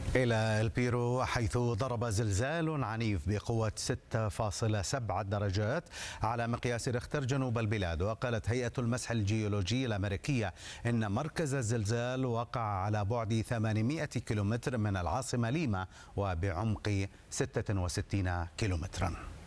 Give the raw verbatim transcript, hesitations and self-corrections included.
إلى البيرو، حيث ضرب زلزال عنيف بقوة ستة فاصلة سبعة درجات على مقياس ريختر جنوب البلاد. وقالت هيئة المسح الجيولوجي الأمريكية إن مركز الزلزال وقع على بعد ثمانمائة كيلومتر من العاصمة ليما وبعمق ستة وستين كيلومترا.